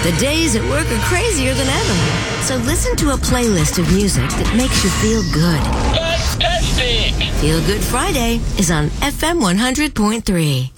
The days at work are crazier than ever. So listen to a playlist of music that makes you feel good. Fantastic! Feel Good Friday is on FM 100.3.